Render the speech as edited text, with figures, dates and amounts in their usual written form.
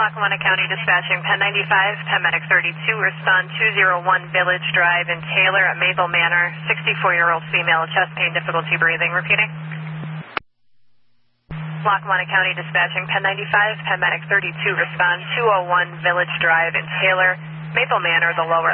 Lackawanna County Dispatching, Penn 95, Penn Medic 32, respond 201 Village Drive in Taylor at Maple Manor, 64-year-old female, chest pain, difficulty breathing. Repeating. Lackawanna County Dispatching, Penn 95, Penn Medic 32, respond 201 Village Drive in Taylor, Maple Manor, the lower